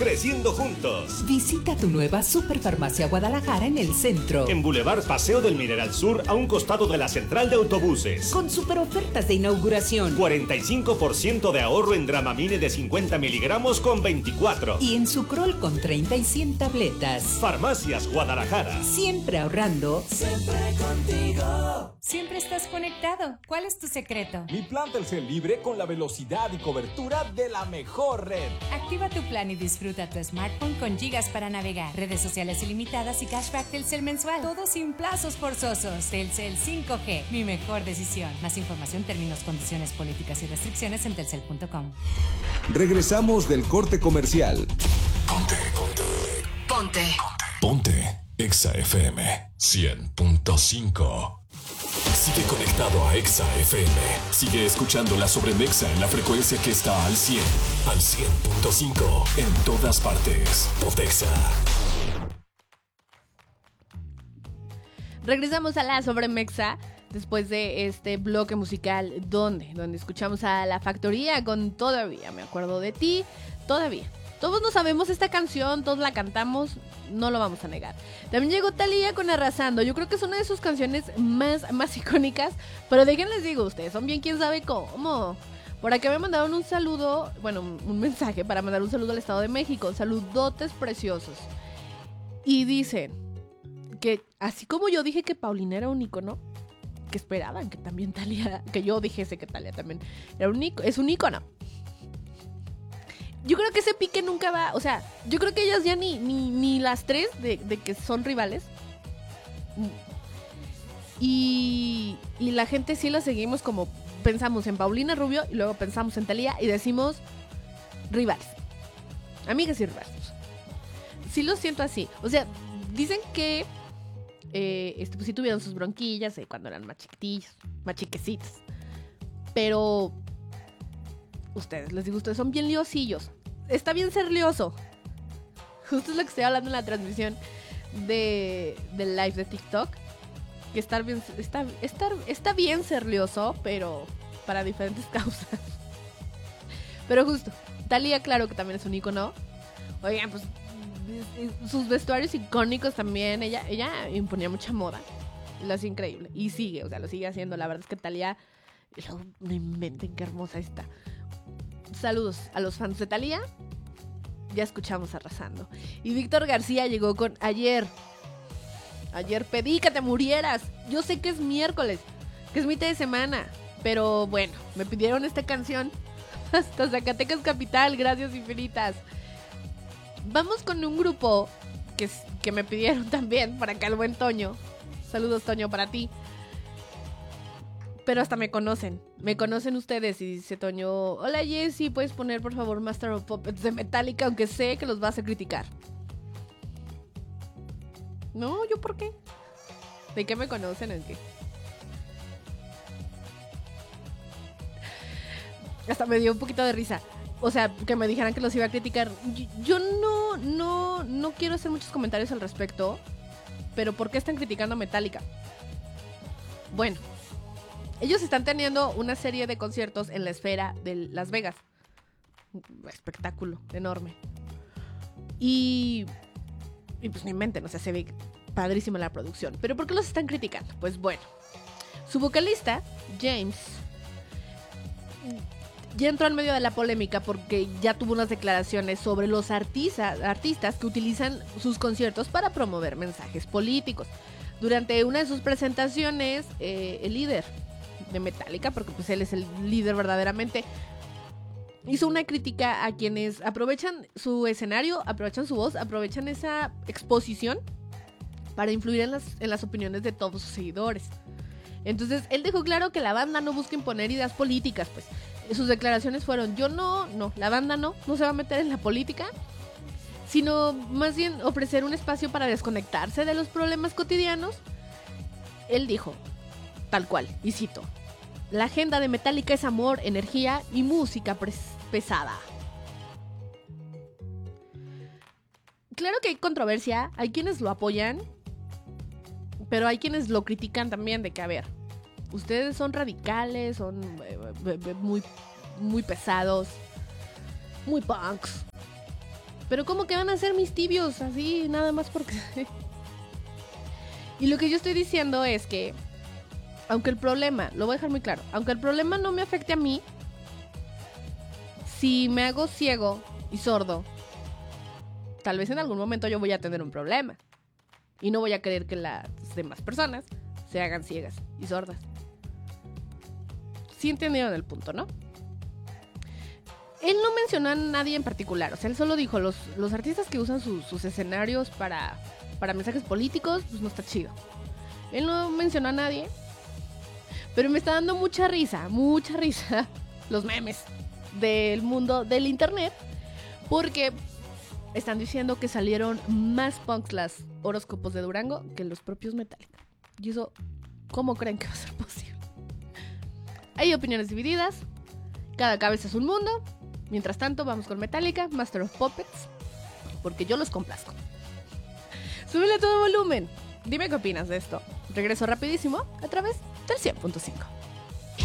creciendo juntos. Visita tu nueva Superfarmacia Guadalajara en el centro. En Boulevard Paseo del Mineral Sur, a un costado de la central de autobuses. Con super ofertas de inauguración. 45% de ahorro en Dramamine de 50 miligramos con 24. Y en Sucrol con 30 y 100 tabletas. Farmacias Guadalajara. Siempre ahorrando. Siempre contigo. Siempre estás conectado. ¿Cuál es tu secreto? Mi plan Telcel Libre con la velocidad y cobertura de la mejor red. Activa tu plan y disfruta tu smartphone con gigas para navegar, redes sociales ilimitadas y cashback Telcel mensual. Todo sin plazos forzosos. Telcel 5G, mi mejor decisión. Más información, términos, condiciones, políticas y restricciones en telcel.com. Regresamos del corte comercial. Ponte Exa FM 100.5. Sigue conectado a Exa FM. Sigue escuchando la Sobremexa en la frecuencia que está al 100, al 100.5 en todas partes. Pontexa. Regresamos a la Sobremexa después de este bloque musical donde escuchamos a La Factoría con Todavía me acuerdo de ti. Todavía. Todos no sabemos esta canción, todos la cantamos, no lo vamos a negar. También llegó Thalía con Arrasando. Yo creo que es una de sus canciones más icónicas. Pero déjenles digo, ustedes son bien quién sabe cómo. Por acá me mandaron un saludo, bueno, un mensaje para mandar un saludo al Estado de México. Saludotes preciosos. Y dicen que así como yo dije que Paulina era un ícono, que esperaban que también Thalía, que yo dijese que Thalía también era es un ícono. Yo creo que ese pique nunca va, o sea, yo creo que ellas ya ni las tres de que son rivales. Y la gente sí la seguimos como pensamos en Paulina Rubio y luego pensamos en Thalía y decimos rivales. Amigas y rivales. Sí lo siento así. O sea, dicen que pues sí tuvieron sus bronquillas cuando eran más chiquitillos, más chiquecitas. Pero les digo, ustedes son bien liosillos. Está bien ser lioso. Justo es lo que estoy hablando en la transmisión del live de TikTok. Que está bien ser lioso, pero para diferentes causas. Pero justo, Thalía, claro que también es un ícono. Oigan, pues sus vestuarios icónicos también. Ella imponía mucha moda. Lo hace increíble. Y sigue, o sea, lo sigue haciendo. La verdad es que Thalía, no inventen qué hermosa está. Saludos a los fans de Thalía. Ya escuchamos Arrasando. Y Víctor García llegó con Ayer pedí que te murieras. Yo sé que es miércoles, que es mitad de semana, pero bueno, me pidieron esta canción hasta Zacatecas capital. Gracias infinitas. Vamos con un grupo que me pidieron también, para acá el buen Toño. Saludos, Toño, para ti. Pero hasta me conocen ustedes. Y dice Toño: hola Jessy, ¿puedes poner por favor Master of Puppets de Metallica? Aunque sé que los vas a criticar. No, ¿yo por qué? ¿De qué me conocen? ¿En qué? Hasta me dio un poquito de risa. O sea, que me dijeran que los iba a criticar. Yo no quiero hacer muchos comentarios al respecto. Pero ¿por qué están criticando a Metallica? Bueno, ellos están teniendo una serie de conciertos en la esfera de Las Vegas. Un espectáculo enorme. Y pues no inventen, o sea, se ve padrísima la producción. ¿Pero por qué los están criticando? Pues bueno, su vocalista, James, ya entró en medio de la polémica porque ya tuvo unas declaraciones sobre los artistas que utilizan sus conciertos para promover mensajes políticos. Durante una de sus presentaciones, el líder de Metallica, porque pues él es el líder verdaderamente, hizo una crítica a quienes aprovechan su escenario, aprovechan su voz, aprovechan esa exposición para influir en las opiniones de todos sus seguidores. Entonces él dejó claro que la banda no busca imponer ideas políticas, pues sus declaraciones fueron: la banda no se va a meter en la política, sino más bien ofrecer un espacio para desconectarse de los problemas cotidianos. Él dijo, tal cual, y cito: la agenda de Metallica es amor, energía y música pesada. Claro que hay controversia, hay quienes lo apoyan, pero hay quienes lo critican también, de que, a ver, ustedes son radicales, son muy, muy pesados, muy punks. Pero ¿cómo que van a ser mis tibios? Así, nada más porque... Y lo que yo estoy diciendo es que, aunque el problema, lo voy a dejar muy claro, aunque el problema no me afecte a mí, si me hago ciego y sordo, tal vez en algún momento yo voy a tener un problema. Y no voy a querer que las demás personas se hagan ciegas y sordas. Sí entendieron el punto, ¿no? Él no mencionó a nadie en particular. O sea, él solo dijo, los artistas que usan sus escenarios para mensajes políticos, pues no está chido. Él no mencionó a nadie. Pero me está dando mucha risa los memes del mundo del internet. Porque están diciendo que salieron más punks las horóscopos de Durango que los propios Metallica. Y eso, ¿cómo creen que va a ser posible? Hay opiniones divididas. Cada cabeza es un mundo. Mientras tanto, vamos con Metallica, Master of Puppets, porque yo los complazco. Súbele todo volumen. Dime qué opinas de esto. Regreso rapidísimo a través del 100.5.